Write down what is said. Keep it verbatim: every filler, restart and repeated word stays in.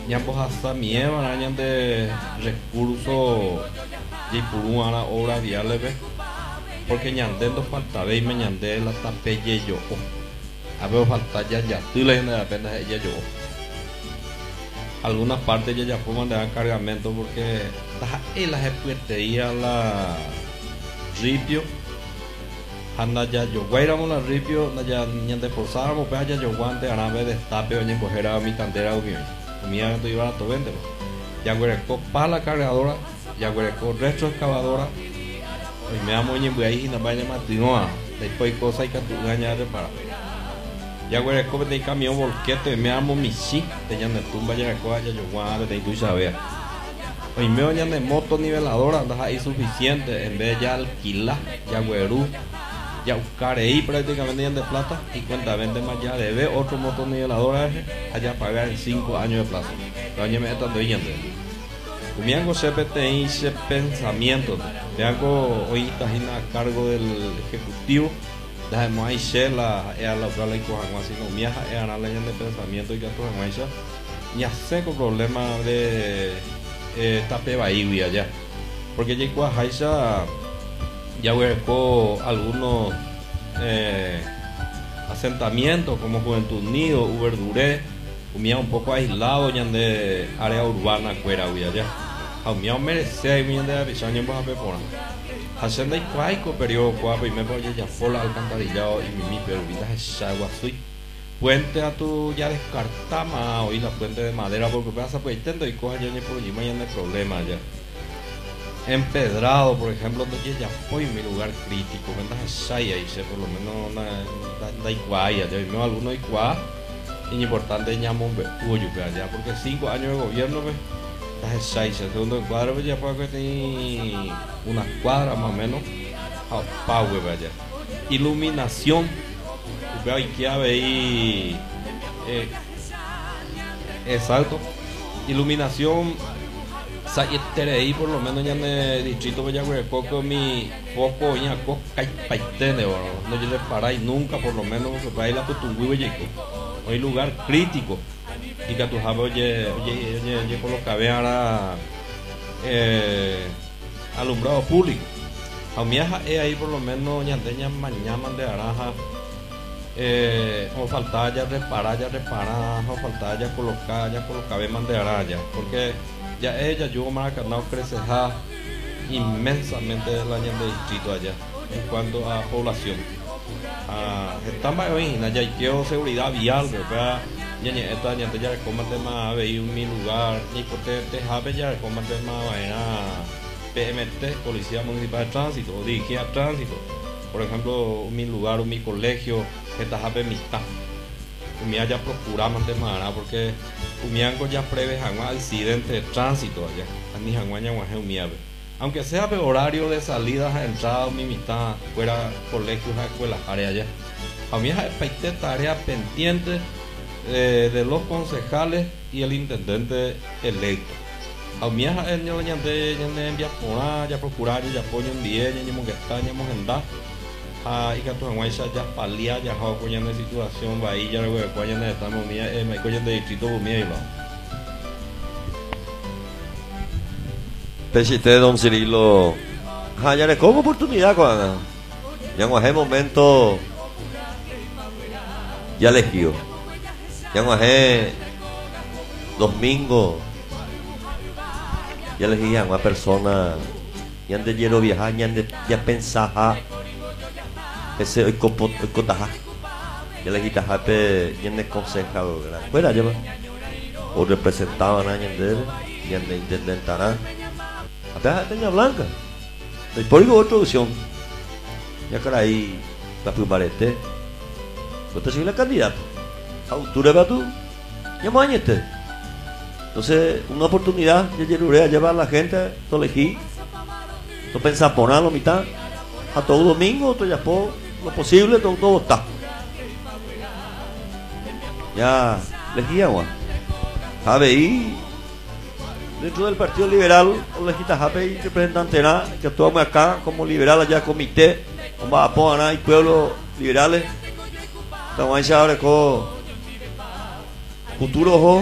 ñambos hasta miedo arañan de recursos y por una obra viable ve porque ñande no falta ve y me ñande la tapelle yo a ver falta ya ya tú le de apenas ella yo algunas partes ya ya puedo mandar cargamento porque la jepueteía la ripio anda ya yo guairamos la ripio ya ñande forzáramos pues ya yo guante arabe destape oye cojera mi cantera o mía estoy barato vende ya huereco para la cargadora ya huereco resto excavadora y me amo en ahí na vaina matinoa después cosa y que tú gañar para ya huereco de camión volquete me amo mi sí te llame tumba ya coja ya yo guante de tú sabes hoy me oñan de moto niveladora andas ahí suficiente en vez de ya alquilar ya huerú ya buscar ahí prácticamente de plata y cuenta vende más ya debe otro motor nivelador allá pagar en cinco años de plazo doña me está doñando comienzo C P T I ese pensamiento me hago hoy está a cargo del ejecutivo dejemos ahí la es la otra ley cojan así no me haga es la ley de pensamiento y que todo en eso ni hace con problemas de eh, tape bahía allá porque ya igual Haisha ya hubo algunos eh, asentamientos como Juventud Unido, Uberduré, comía un poco aislado ya de área urbana fuera allá. A mí me merece y me de avisaño para pepona. Haciendo el cuaico periodo cuapo y me voy ya por la alcantarillado y mi pero vida es agua así. Puente a tu ya descartama hoy la puente de madera porque pasa pues intento y coja ya ni por allí mañana el problema ya. Empedrado, por ejemplo, donde ya fue mi lugar crítico, vendas a y se por lo menos una iguaya, ya vimos algunos igual, y importante ñamón uyo allá, porque cinco años de gobierno, pues, las seis, el segundo encuadro, pues ya fue que tenía unas cuadras más o menos, a power allá. Iluminación, veo que ahí, eh, exacto, iluminación. Ahí por lo menos ya en el distrito de Yaguarecoco mi poco ya coca y paitene no yo le paráis nunca por lo menos que para ir a Putunguibe llego hay lugar crítico y que tu sabes oye oye oye oye por lo que vea eh, alumbrado público a mi hija es ahí por lo menos ya teña mañana de naranja eh, o falta ya reparar ya reparar o falta ya colocar ya colocar man de araya porque ya ella yo Maracanao crece ja, inmensamente el año de distrito allá en cuanto a población ah, están hoy ya hay que seguridad vial ¿verdad? Ya ya esta ya ya como tema veí un mi lugar ni por te te jabe ya como tema vaina P M T Policía Municipal de Tránsito o dirigía tránsito por ejemplo mi lugar o mi colegio que está jabe amistad Umia ya procuramos de manera porque Umiango ya prevé un accidente de tránsito allá, ni janguaña guaje aunque sea de horario de salidas a entrada mi mitad fuera colegios a escuelas área allá. A mí es tarea pendiente eh, de los concejales y el intendente electo. A mí es el niño de enviar por allá procurar ya apoyo en día ya mo que está ya mo gendar ah y que tu anguaisa ya palia ya ha coñando de situación va ahí ya luego coñando de estamos mía eh me coñando de distrito mía y lo Pechite don Cirilo ah ya le como oportunidad cuando ya en ese momento ya elegido ya en ese domingo ya elegí a una persona ya de quiero viajar ya de ya pensar ese hoy copo hoy cotaja ya le quita jape ya de concejal fuera lleva o representaban a ñande ya de intendentará hasta tenía blanca el polígono de introducción ya que ahí la primarete usted sigue la candidata altura va tú ya mañete entonces una oportunidad ya llevaré a llevar a la gente to elegí to pensar ponerlo mitad a todo domingo to ya po lo posible todo, todo está ya elegí agua sabe ahí dentro del Partido Liberal o legita jape y representante nada que actuamos acá como liberal allá comité como apoyan y pueblos liberales estamos ahí ahora con futuro